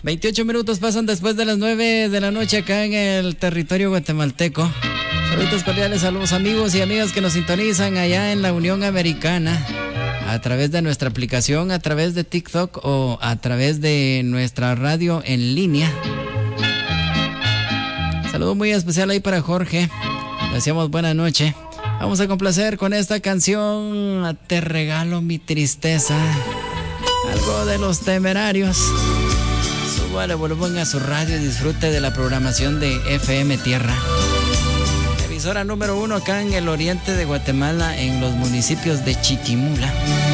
28 minutos pasan después de las 9 de la noche acá en el territorio guatemalteco. Saludos cordiales a los amigos y amigas que nos sintonizan allá en la Unión Americana, a través de nuestra aplicación, a través de TikTok o a través de nuestra radio en línea. Saludo muy especial ahí para Jorge. Le deseamos buena noche. Vamos a complacer con esta canción, Te regalo mi tristeza. Algo de Los Temerarios. Suba el volumen a su radio y disfrute de la programación de FM Tierra. Emisora número 1 acá en el oriente de Guatemala, en los municipios de Chiquimula.